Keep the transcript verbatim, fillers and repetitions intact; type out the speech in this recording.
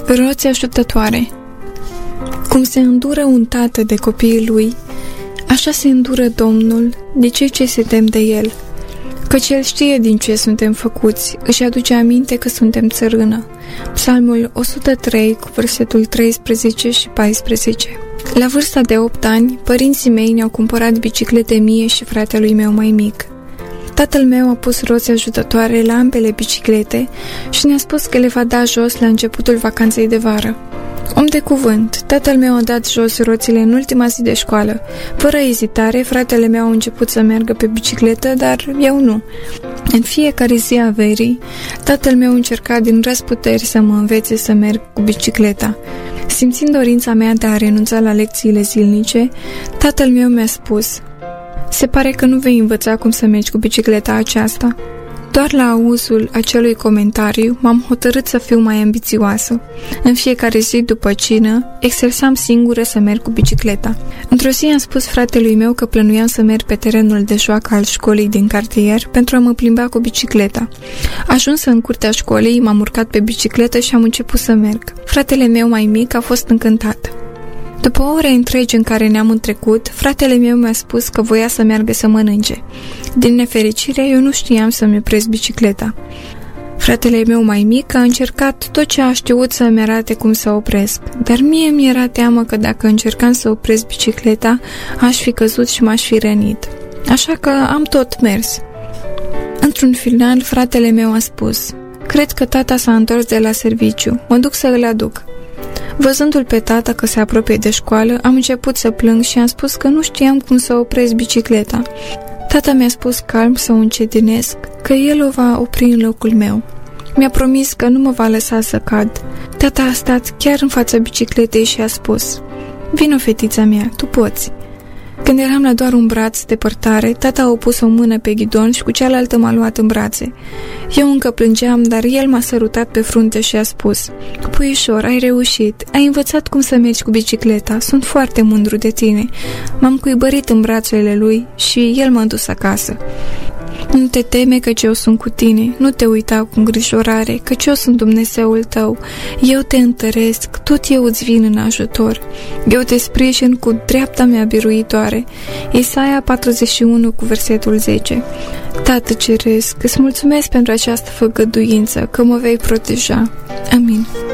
Roți ajutătoare. Cum se îndură un tată de copiii lui, așa se îndură Domnul de cei ce se tem de El, căci El știe din ce suntem făcuți, își aduce aminte că suntem țărână. Psalmul o sută trei, cu versetul treisprezece și paisprezece. La vârsta de opt ani, părinții mei ne-au cumpărat biciclete mie și fratelui meu mai mic. Tatăl meu a pus roți ajutătoare la ambele biciclete și ne-a spus că le va da jos la începutul vacanței de vară. Om de cuvânt, tatăl meu a dat jos roțile în ultima zi de școală. Fără ezitare, fratele meu a început să meargă pe bicicletă, dar eu nu. În fiecare zi a verii, tatăl meu încerca din răsputeri să mă învețe să merg cu bicicleta. Simțind dorința mea de a renunța la lecțiile zilnice, tatăl meu mi-a spus: "Se pare că nu vei învăța cum să mergi cu bicicleta aceasta." Doar la auzul acelui comentariu m-am hotărât să fiu mai ambițioasă. În fiecare zi după cină, exersam singură să merg cu bicicleta. Într-o zi am spus fratelui meu că plănuiam să merg pe terenul de joacă al școlii din cartier pentru a mă plimba cu bicicleta. Ajunsă în curtea școlii, m-am urcat pe bicicletă și am început să merg. Fratele meu mai mic a fost încântat. După ore întregi în care ne-am întrecut, fratele meu mi-a spus că voia să meargă să mănânce. Din nefericire, eu nu știam să-mi opresc bicicleta. Fratele meu mai mic a încercat tot ce a știut să-mi arate cum să opresc, dar mie mi-era teamă că dacă încercam să opresc bicicleta, aș fi căzut și m-aș fi rănit. Așa că am tot mers. Într-un final, fratele meu a spus: "Cred că tata s-a întors de la serviciu, mă duc să îl aduc." Văzându-l pe tata că se apropie de școală, am început să plâng și am spus că nu știam cum să opresc bicicleta. Tata mi-a spus calm să o încetinesc, că el o va opri în locul meu. Mi-a promis că nu mă va lăsa să cad. Tata a stat chiar în fața bicicletei și a spus: "Vino, fetița mea, tu poți." Când eram la doar un braț depărtare, tata a pus o mână pe ghidon și cu cealaltă m-a luat în brațe. Eu încă plângeam, dar el m-a sărutat pe frunte și a spus: "Puișor, ai reușit, ai învățat cum să mergi cu bicicleta, sunt foarte mândru de tine." M-am cuibărit în brațele lui și el m-a dus acasă. "Nu te teme, căci eu sunt cu tine, nu te uita cu îngrijorare, căci eu sunt Dumnezeul tău. Eu te întăresc, tot eu îți vin în ajutor. Eu te sprijin cu dreapta mea biruitoare." Isaia patruzeci și unu, cu versetul zece. Tată Ceresc, îți mulțumesc pentru această făgăduință, că mă vei proteja. Amin.